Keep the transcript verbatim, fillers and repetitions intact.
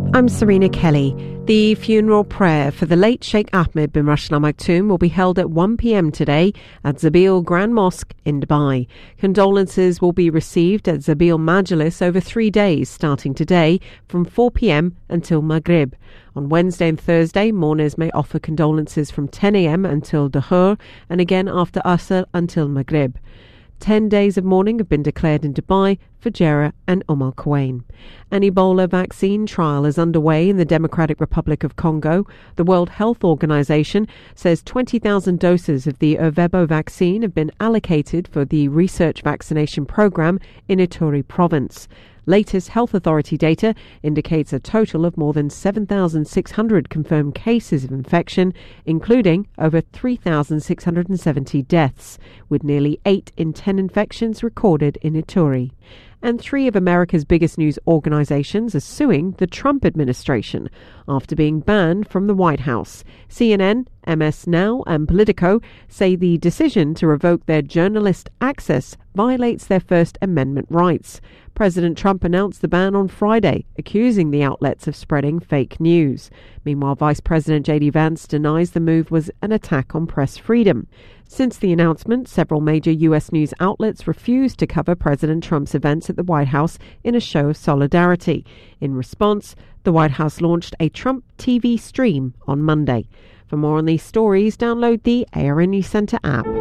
I'm Serena Kelly. The funeral prayer for the late Sheikh Ahmed bin Rashid Al Maktoum will be held at one p.m. today at Zabeel Grand Mosque in Dubai. Condolences will be received at Zabeel Majlis over three days, starting today from four p.m. until Maghrib. On Wednesday and Thursday, mourners may offer condolences from ten a.m. until Dhuhr and again after Asr until Maghrib. Ten days of mourning have been declared in Dubai, Fujairah and Umm Al Quwain. An Ebola vaccine trial is underway in the Democratic Republic of Congo. The World Health Organization says twenty thousand doses of the Ervebo vaccine have been allocated for the research vaccination program in Ituri province. Latest health authority data indicates a total of more than seven thousand six hundred confirmed cases of infection, including over three thousand six hundred seventy deaths, with nearly eight in ten infections recorded in Ituri. And three of America's biggest news organizations are suing the Trump administration after being banned from the White House. C N N, M S Now and Politico say the decision to revoke their journalist access violates their First Amendment rights. President Trump announced the ban on Friday, accusing the outlets of spreading fake news. Meanwhile, Vice President J D Vance denies the move was an attack on press freedom. Since the announcement, several major U S news outlets refused to cover President Trump's events at the White House in a show of solidarity. In response, the White House launched a Trump T V stream on Monday. For more on these stories, download the A R N News Centre app.